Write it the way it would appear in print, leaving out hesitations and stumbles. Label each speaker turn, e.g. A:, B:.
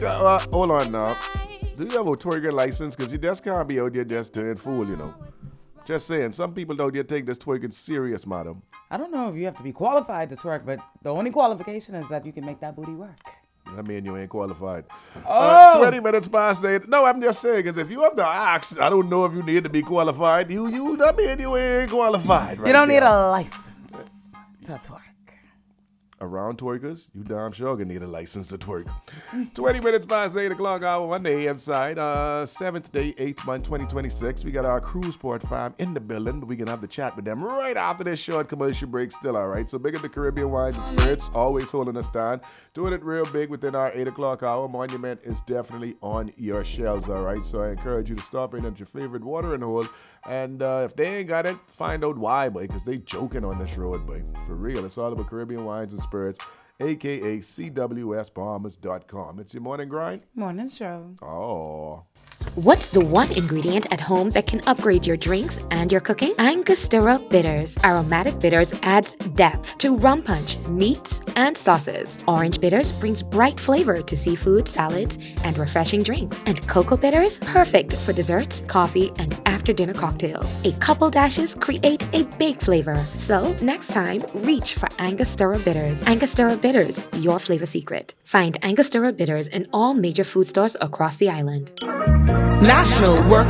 A: Hold on now. Do you have a twerking license? Because you just can't be out there just doing fool, you know. Just saying, some people out there take this twerking serious, madam.
B: I don't know if you have to be qualified to twerk, but the only qualification is that you can make that booty work.
A: I mean, you ain't qualified.
B: Oh!
A: 20 minutes past 8. No, I'm just saying, because if you have to ask, I don't know if you need to be qualified. That mean you ain't qualified, right?
B: You don't need
A: there.
B: a license to twerk.
A: Around twerkers, you damn sure gonna need a license to twerk. 20 minutes past 8 o'clock hour on the AM side. 7th day, 8th month, 2026. We got our cruise port fam in the building, but we can have the chat with them right after this short commercial break still, all right? So big up the Caribbean Wines and Spirits, always holding us down. Doing it real big within our 8 o'clock hour. Monument is definitely on your shelves, all right? So I encourage you to stop in at your favorite watering hole. And if they ain't got it, find out why, boy, because they joking on this road, boy. For real, it's all about Caribbean Wines and Spirits, a.k.a. CWSBahamas.com. It's your morning grind.
B: Morning show.
A: Oh.
C: What's the one ingredient at home that can upgrade your drinks and your cooking? Angostura Bitters. Aromatic Bitters adds depth to rum punch, meats, and sauces. Orange Bitters brings bright flavor to seafood, salads, and refreshing drinks. And Cocoa Bitters, perfect for desserts, coffee, and after-dinner cocktails. A couple dashes create a big flavor. So, next time, reach for Angostura Bitters. Angostura Bitters, your flavor secret. Find Angostura Bitters in all major food stores across the island.
D: National Work